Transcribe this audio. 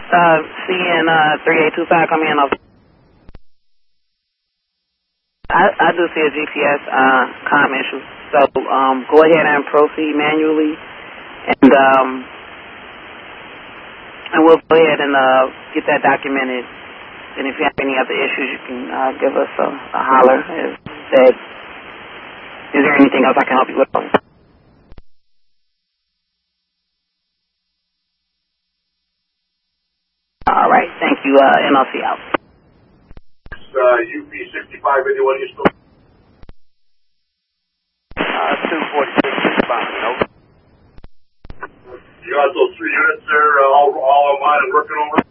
CN 3825 coming in. I do see a GPS comm issue, so go ahead and proceed manually, and we'll go ahead and get that documented. And if you have any other issues, you can give us a holler. Is there anything else I can help you with? All right, thank you. NLC out. UP 65, anyone you still? 246 responding, over. You got those 3 units there all online and working over?